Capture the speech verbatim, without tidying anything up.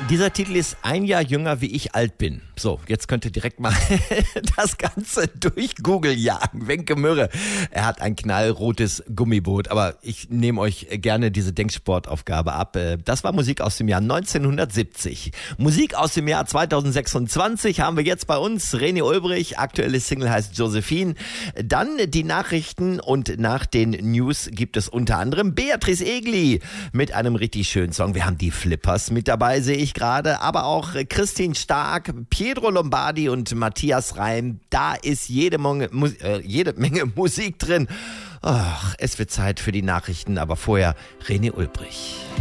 Dieser Titel ist ein Jahr jünger, wie ich alt bin. So, jetzt könnt ihr direkt mal das Ganze durch Google jagen. Wenke Mürre, er hat ein knallrotes Gummiboot. Aber ich nehme euch gerne diese Denksportaufgabe ab. Das war Musik aus dem Jahr neunzehnhundertsiebzig. Musik aus dem Jahr zweitausendsechsundzwanzig haben wir jetzt bei uns. René Ulbrich, aktuelle Single heißt Josephine. Dann die Nachrichten und nach den News gibt es unter anderem Beatrice Egli mit einem richtig schönen Song. Wir haben die Flippers mit dabei, sehe ich gerade, aber auch Christine Stark, Pietro Lombardi und Matthias Reim. Da ist jede Menge, äh, jede Menge Musik drin. Ach, es wird Zeit für die Nachrichten, aber vorher René Ulbrich.